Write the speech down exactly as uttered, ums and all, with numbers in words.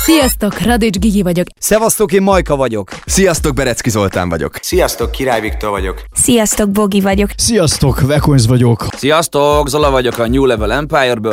Sziasztok, Radics Gigi vagyok. Szevasztok, én Majka vagyok. Sziasztok, Berecki Zoltán vagyok. Sziasztok, Király Viktor vagyok. Sziasztok, Bogi vagyok. Sziasztok, Vekonz vagyok. Sziasztok, Zola vagyok a New Level Empire-ből.